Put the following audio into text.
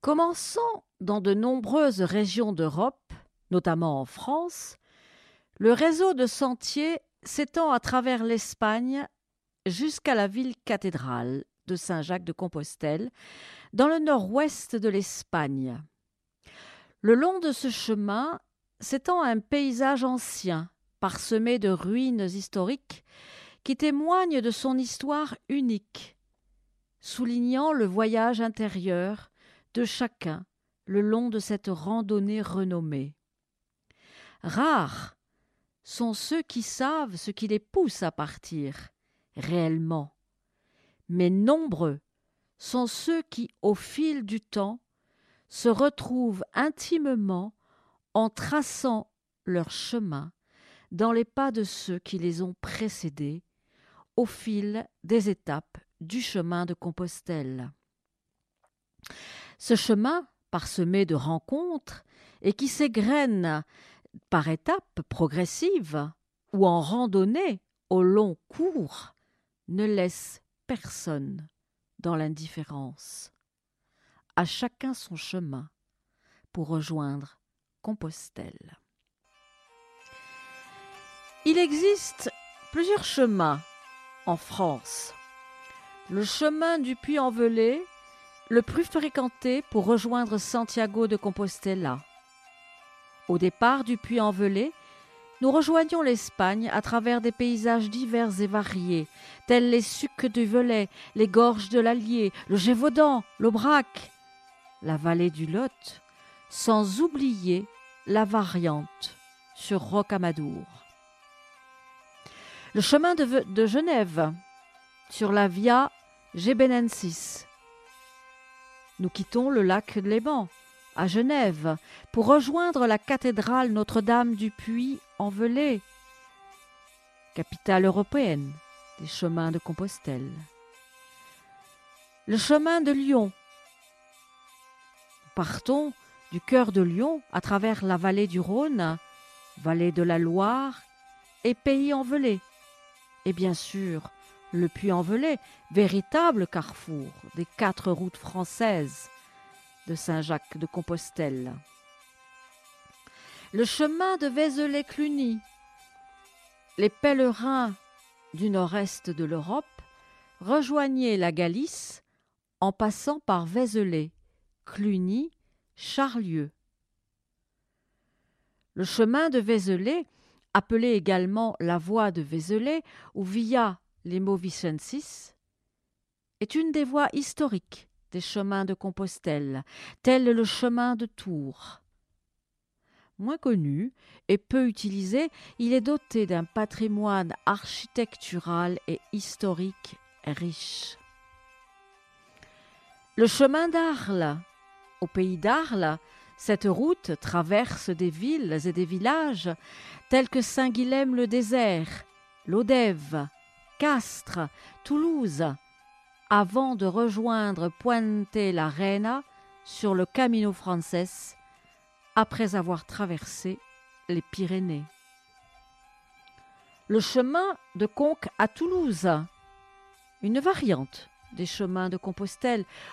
Commençant dans de nombreuses régions d'Europe, notamment en France, le réseau de sentiers s'étend à travers l'Espagne jusqu'à la ville cathédrale de Saint-Jacques-de-Compostelle, dans le nord-ouest de l'Espagne. Le long de ce chemin s'étend un paysage ancien, parsemé de ruines historiques qui témoignent de son histoire unique, soulignant le voyage intérieur de chacun le long de cette randonnée renommée. Rares sont ceux qui savent ce qui les pousse à partir, réellement, mais nombreux sont ceux qui, au fil du temps, se retrouvent intimement en traçant leur chemin dans les pas de ceux qui les ont précédés au fil des étapes du chemin de Compostelle. Ce chemin, parsemé de rencontres et qui s'égrène par étapes progressives ou en randonnée au long cours, ne laisse personne dans l'indifférence. À chacun son chemin pour rejoindre Compostelle. Il existe plusieurs chemins en France. Le chemin du Puy-en-Velay, le plus fréquenté pour rejoindre Santiago de Compostela. Au départ du Puy-en-Velay, nous rejoignons l'Espagne à travers des paysages divers et variés, tels les sucs du Velay, les gorges de l'Allier, le Gévaudan, l'Aubrac, la vallée du Lot, sans oublier la variante sur Rocamadour. Le chemin de Genève, sur la Via Gebenensis. Nous quittons le lac Léman, à Genève, pour rejoindre la cathédrale Notre-Dame du Puy-en-Velay, capitale européenne des chemins de Compostelle. Le chemin de Lyon. Nous partons du cœur de Lyon à travers la vallée du Rhône, vallée de la Loire et Pays-en-Velay. Et bien sûr, le Puy-en-Velay, véritable carrefour des 4 routes françaises de Saint-Jacques-de-Compostelle. Le chemin de Vézelay-Cluny. Les pèlerins du nord-est de l'Europe rejoignaient la Galice en passant par Vézelay, Cluny, Charlieu. Le chemin de Vézelay, appelé également la voie de Vézelay ou Via Lemovicensis, est une des voies historiques des chemins de Compostelle, tel le chemin de Tours. Moins connu et peu utilisé, il est doté d'un patrimoine architectural et historique riche. Le chemin d'Arles. Au pays d'Arles, cette route traverse des villes et des villages tels que Saint-Guilhem-le-Désert, Lodève, Castres, Toulouse, avant de rejoindre Puente la Reina sur le Camino Frances, après avoir traversé les Pyrénées. Le chemin de Conques à Toulouse, une variante des chemins de Compostelle,